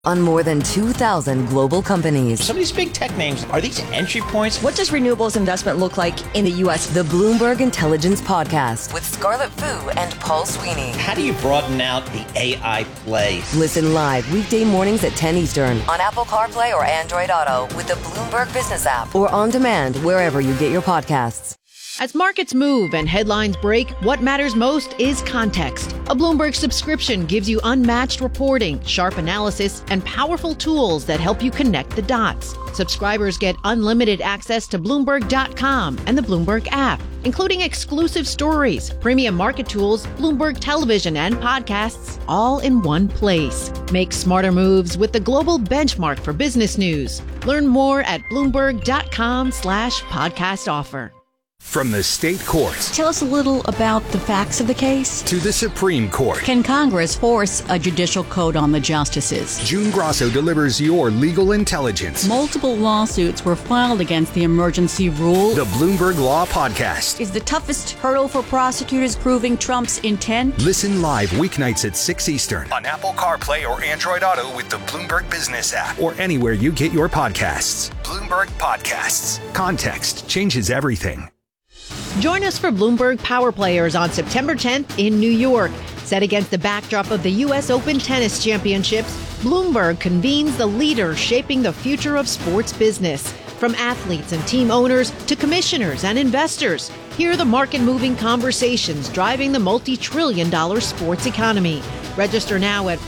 on more than 2,000 global companies. Some of these big tech names, are these entry points? What does renewables investment look like in the U.S.? The Bloomberg Intelligence Podcast with Scarlett Fu and Paul Sweeney. How do you broaden out the AI play? Listen live weekday mornings at 10 Eastern on Apple CarPlay or Android Auto with the Bloomberg Business app or on demand wherever you get your podcasts. As markets move and headlines break, what matters most is context. A Bloomberg subscription gives you unmatched reporting, sharp analysis, and powerful tools that help you connect the dots. Subscribers get unlimited access to Bloomberg.com and the Bloomberg app, including exclusive stories, premium market tools, Bloomberg television, and podcasts, all in one place. Make smarter moves with the global benchmark for business news. Learn more at Bloomberg.com/podcast offer. From the state courts. Tell us a little about the facts of the case. To the Supreme Court. Can Congress force a judicial code on the justices? June Grosso delivers your legal intelligence. Multiple lawsuits were filed against the emergency rule. The Bloomberg Law Podcast. Is the toughest hurdle for prosecutors proving Trump's intent? Listen live weeknights at 6 Eastern on Apple CarPlay or Android Auto with the Bloomberg Business app or anywhere you get your podcasts. Bloomberg Podcasts. Context changes everything. Join us for Bloomberg Power Players on September 10th in New York. Set against the backdrop of the U.S. Open Tennis Championships, Bloomberg convenes the leaders shaping the future of sports business. From athletes and team owners to commissioners and investors, hear the market-moving conversations driving the multi-trillion-dollar sports economy. Register now at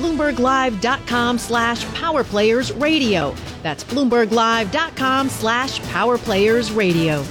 BloombergLive.com/PowerPlayersRadio. That's BloombergLive.com/PowerPlayersRadio.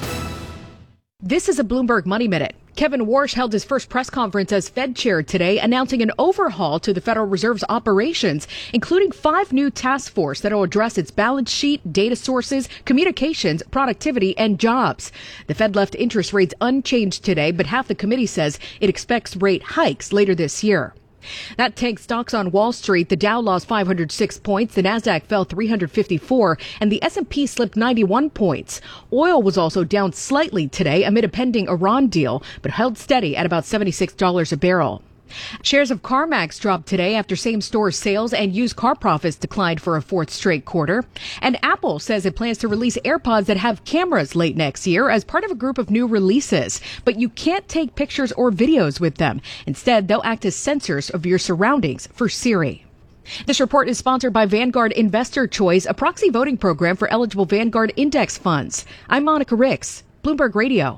This is a Bloomberg Money Minute. Kevin Warsh held his first press conference as Fed chair today, announcing an overhaul to the Federal Reserve's operations, including 5 new task force that will address its balance sheet, data sources, communications, productivity, and jobs. The Fed left interest rates unchanged today, but half the committee says it expects rate hikes later this year. That takes stocks on Wall Street. The Dow lost 506 points, the Nasdaq fell 354, and the S&P slipped 91 points. Oil was also down slightly today amid a pending Iran deal, but held steady at about $76 a barrel. Shares of CarMax dropped today after same-store sales and used car profits declined for a 4th straight quarter. And Apple says it plans to release AirPods that have cameras late next year as part of a group of new releases. But you can't take pictures or videos with them. Instead, they'll act as sensors of your surroundings for Siri. This report is sponsored by Vanguard Investor Choice, a proxy voting program for eligible Vanguard index funds. I'm Monica Ricks, Bloomberg Radio.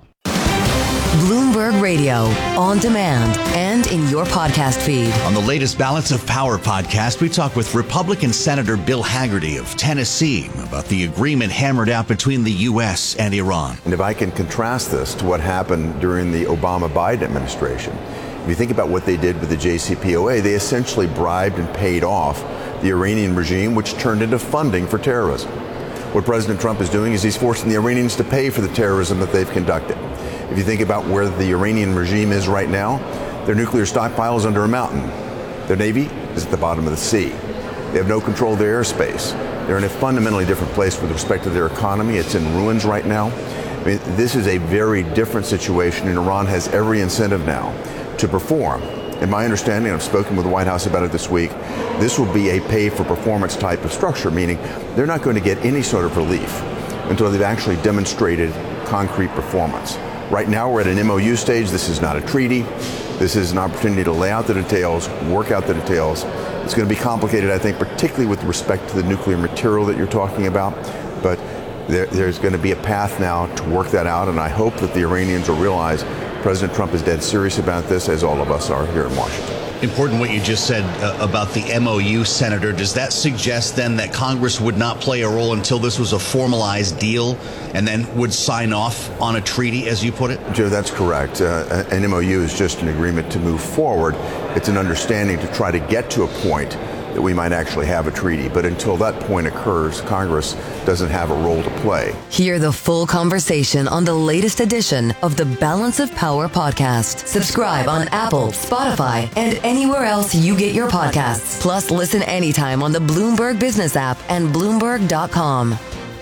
Bloomberg Radio, on demand and in your podcast feed. On the latest Balance of Power podcast, we talk with Republican Senator Bill Hagerty of Tennessee about the agreement hammered out between the U.S. and Iran. And if I can contrast this to what happened during the Obama-Biden administration, if you think about what they did with the JCPOA, they essentially bribed and paid off the Iranian regime, which turned into funding for terrorism. What President Trump is doing is he's forcing the Iranians to pay for the terrorism that they've conducted. If you think about where the Iranian regime is right now, their nuclear stockpile is under a mountain. Their navy is at the bottom of the sea. They have no control of their airspace. They're in a fundamentally different place with respect to their economy. It's in ruins right now. I mean, this is a very different situation, and Iran has every incentive now to perform. In my understanding, I've spoken with the White House about it this week, this will be a pay-for-performance type of structure, meaning they're not going to get any sort of relief until they've actually demonstrated concrete performance. Right now, we're at an MOU stage. This is not a treaty. This is an opportunity to lay out the details, work out the details. It's going to be complicated, I think, particularly with respect to the nuclear material that you're talking about. But there's going to be a path now to work that out, and I hope that the Iranians will realize President Trump is dead serious about this, as all of us are here in Washington. Important what you just said about the MOU, Senator. Does that suggest then that Congress would not play a role until this was a formalized deal and then would sign off on a treaty, as you put it? Joe, that's correct. An MOU is just an agreement to move forward. It's an understanding to try to get to a point that we might actually have a treaty. But until that point occurs, Congress doesn't have a role to play. Hear the full conversation on the latest edition of the Balance of Power podcast. Subscribe on Apple, Spotify, and anywhere else you get your podcasts. Plus, listen anytime on the Bloomberg Business app and Bloomberg.com.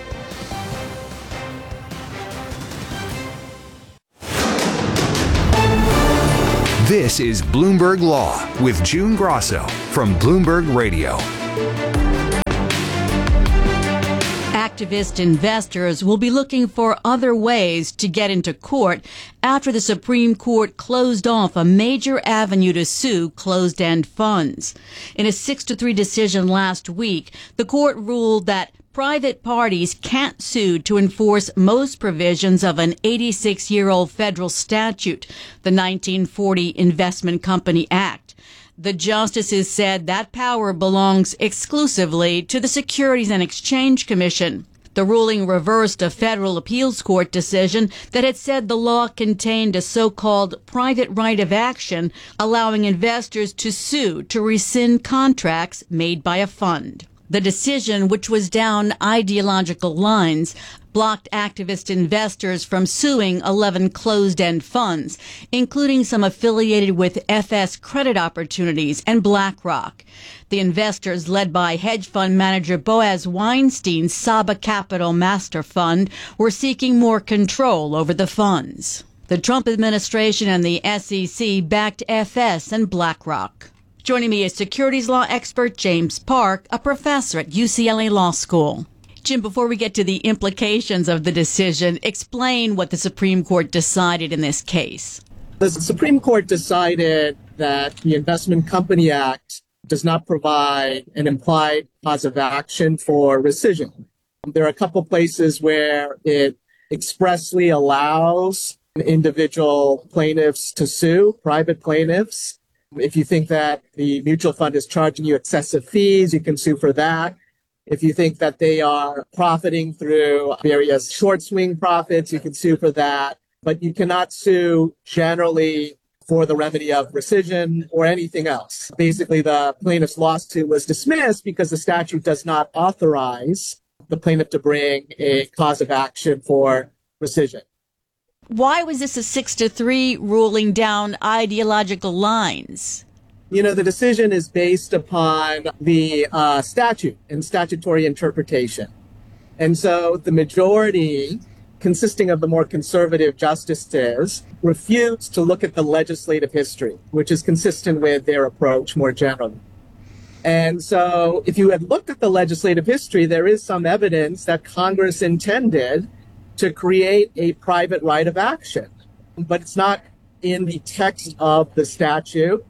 This is Bloomberg Law with June Grosso from Bloomberg Radio. activist investors will be looking for other ways to get into court after the Supreme Court closed off a major avenue to sue closed-end funds. In a 6-3 decision last week, the court ruled that private parties can't sue to enforce most provisions of an 86-year-old federal statute, the 1940 Investment Company Act. The justices said that power belongs exclusively to the Securities and Exchange Commission. The ruling reversed a federal appeals court decision that had said the law contained a so-called private right of action, allowing investors to sue to rescind contracts made by a fund. The decision, which was down ideological lines, blocked activist investors from suing 11 closed-end funds, including some affiliated with FS Credit Opportunities and BlackRock. The investors, led by hedge fund manager Boaz Weinstein's Saba Capital Master Fund, were seeking more control over the funds. The Trump administration and the SEC backed FS and BlackRock. Joining me is securities law expert James Park, a professor at UCLA Law School. Jim, before we get to the implications of the decision, explain what the Supreme Court decided in this case. The Supreme Court decided that the Investment Company Act does not provide an implied cause of action for rescission. There are a couple places where it expressly allows individual plaintiffs to sue, private plaintiffs. If you think that the mutual fund is charging you excessive fees, you can sue for that. If you think that they are profiting through various short swing profits, you can sue for that. But you cannot sue generally for the remedy of rescission or anything else. Basically, the plaintiff's lawsuit was dismissed because the statute does not authorize the plaintiff to bring a cause of action for rescission. Why was this a 6-3 ruling down ideological lines? You know, the decision is based upon the statute and statutory interpretation. And so the majority, consisting of the more conservative justices, refused to look at the legislative history, which is consistent with their approach more generally. And so if you had looked at the legislative history, there is some evidence that Congress intended to create a private right of action, but it's not in the text of the statute.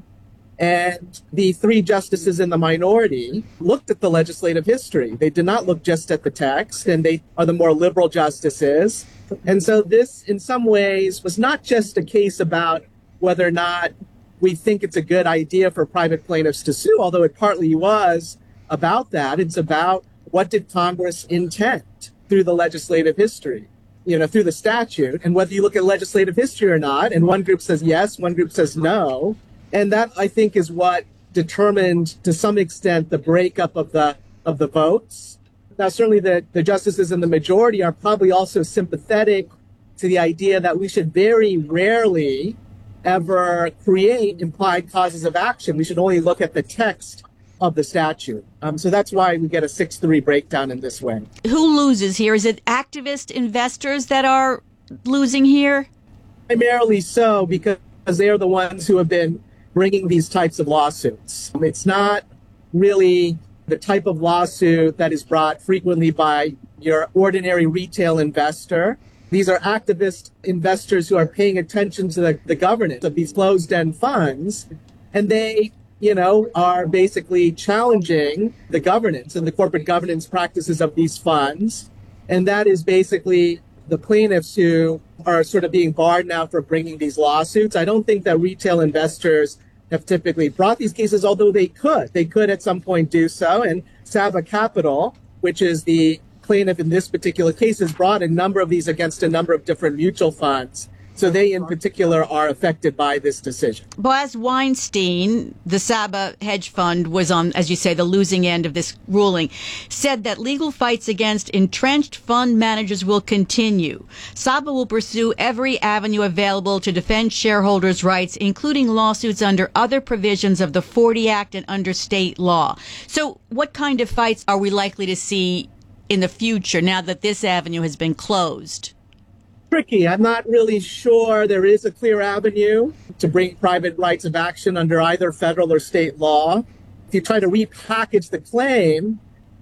And the three justices in the minority looked at the legislative history. They did not look just at the text, and they are the more liberal justices. And so this, in some ways, was not just a case about whether or not we think it's a good idea for private plaintiffs to sue, although it partly was about that. It's about what did Congress intend through the legislative history, through the statute, and whether you look at legislative history or not. And one group says yes, one group says no. And that, I think, is what determined, to some extent, the breakup of the votes. Now, certainly the justices in the majority are probably also sympathetic to the idea that we should very rarely ever create implied causes of action. We should only look at the text of the statute. So that's why we get a 6-3 breakdown in this way. Who loses here? Is it activist investors that are losing here? Primarily so, because they are the ones who have been bringing these types of lawsuits. It's not really the type of lawsuit that is brought frequently by your ordinary retail investor. These are activist investors who are paying attention to the governance of these closed-end funds, and they are basically challenging the governance and the corporate governance practices of these funds. And that is basically the plaintiffs who are sort of being barred now for bringing these lawsuits. I don't think that retail investors have typically brought these cases, although they could. They could at some point do so. And Saba Capital, which is the plaintiff in this particular case, has brought a number of these against a number of different mutual funds. So they in particular are affected by this decision. Boaz Weinstein, the Saba hedge fund, was on, as you say, the losing end of this ruling, said that legal fights against entrenched fund managers will continue. Saba will pursue every avenue available to defend shareholders' rights, including lawsuits under other provisions of the 40 Act and under state law. So what kind of fights are we likely to see in the future now that this avenue has been closed? Tricky. I'm not really sure there is a clear avenue to bring private rights of action under either federal or state law. If you try to repackage the claim,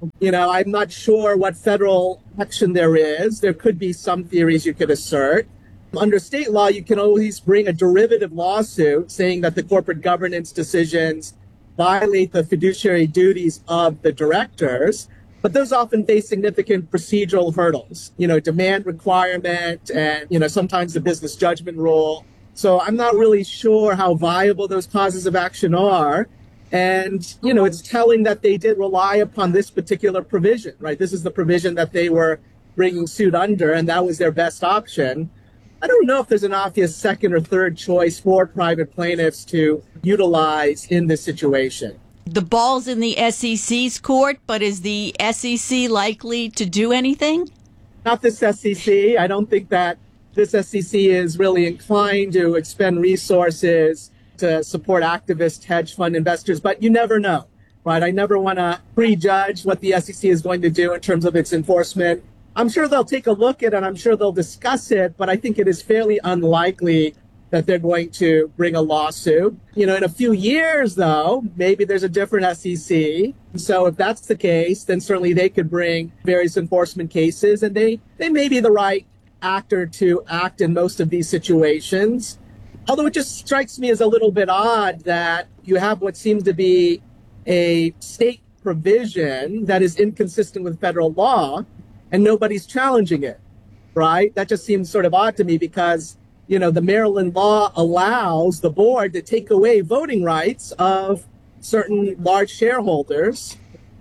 I'm not sure what federal action there is. There could be some theories you could assert. Under state law, you can always bring a derivative lawsuit saying that the corporate governance decisions violate the fiduciary duties of the directors. But those often face significant procedural hurdles, demand requirement and, sometimes the business judgment rule. So I'm not really sure how viable those causes of action are. And, it's telling that they did rely upon this particular provision, right? This is the provision that they were bringing suit under, and that was their best option. I don't know if there's an obvious second or third choice for private plaintiffs to utilize in this situation. The ball's in the SEC's court, but is the SEC likely to do anything? Not this SEC. I don't think that this SEC is really inclined to expend resources to support activist hedge fund investors, but you never know, right? I never want to prejudge what the SEC is going to do in terms of its enforcement. I'm sure they'll take a look at it and I'm sure they'll discuss it, but I think it is fairly unlikely that they're going to bring a lawsuit. In a few years, though, maybe there's a different SEC. So if that's the case, then certainly they could bring various enforcement cases, and they may be the right actor to act in most of these situations. Although it just strikes me as a little bit odd that you have what seems to be a state provision that is inconsistent with federal law, and nobody's challenging it, right? That just seems sort of odd to me because the Maryland law allows the board to take away voting rights of certain large shareholders.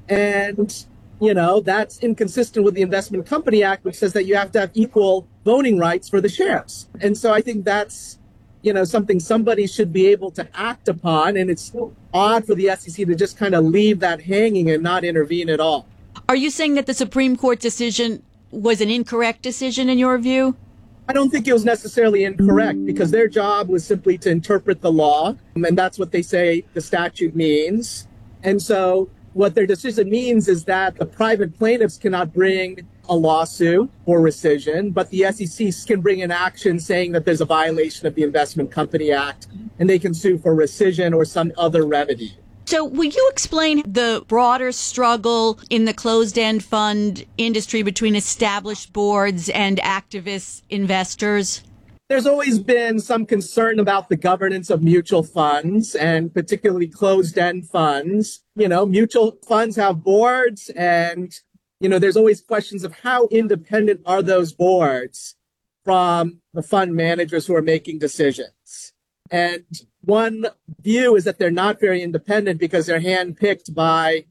And, that's inconsistent with the Investment Company Act, which says that you have to have equal voting rights for the shares. And so I think that's, something somebody should be able to act upon. And it's odd for the SEC to just kind of leave that hanging and not intervene at all. Are you saying that the Supreme Court decision was an incorrect decision in your view? I don't think it was necessarily incorrect because their job was simply to interpret the law, and that's what they say the statute means. And so what their decision means is that the private plaintiffs cannot bring a lawsuit for rescission, but the SEC can bring an action saying that there's a violation of the Investment Company Act, and they can sue for rescission or some other remedy. So will you explain the broader struggle in the closed-end fund industry between established boards and activist investors? There's always been some concern about the governance of mutual funds and particularly closed-end funds. Mutual funds have boards and, there's always questions of how independent are those boards from the fund managers who are making decisions. And one view is that they're not very independent because they're handpicked by,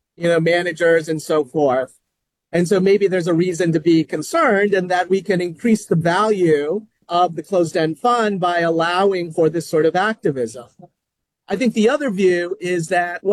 managers and so forth. And so maybe there's a reason to be concerned and that we can increase the value of the closed-end fund by allowing for this sort of activism. I think the other view is that,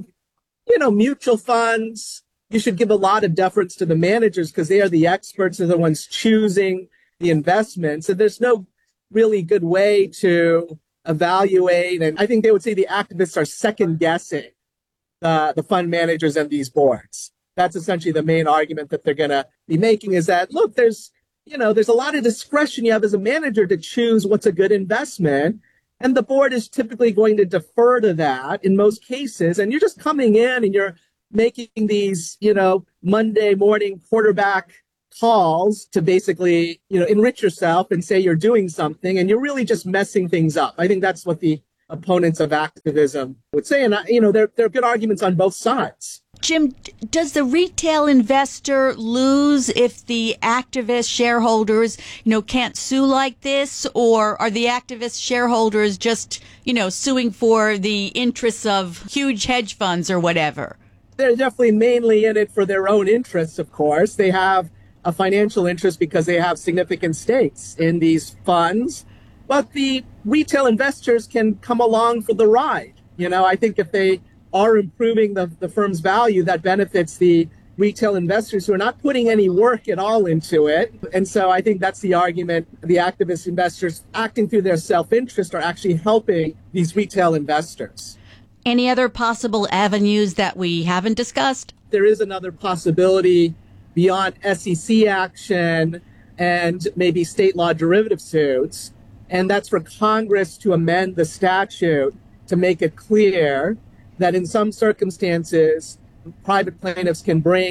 mutual funds, you should give a lot of deference to the managers because they are the experts, they're the ones choosing the investments. And there's no really good way to evaluate. And I think they would say the activists are second guessing the fund managers and these boards. That's essentially the main argument that they're going to be making is that, look, there's a lot of discretion you have as a manager to choose what's a good investment. And the board is typically going to defer to that in most cases. And you're just coming in and you're making these, Monday morning quarterback calls to basically, enrich yourself and say you're doing something, and you're really just messing things up. I think that's what the opponents of activism would say. And, there are good arguments on both sides. Jim, does the retail investor lose if the activist shareholders, can't sue like this? Or are the activist shareholders just, suing for the interests of huge hedge funds or whatever? They're definitely mainly in it for their own interests, of course. They have a financial interest because they have significant stakes in these funds. But the retail investors can come along for the ride. I think if they are improving the firm's value, that benefits the retail investors who are not putting any work at all into it. And so I think that's the argument. The activist investors acting through their self-interest are actually helping these retail investors. Any other possible avenues that we haven't discussed? There is another possibility beyond SEC action and maybe state law derivative suits. And that's for Congress to amend the statute to make it clear that in some circumstances, private plaintiffs can bring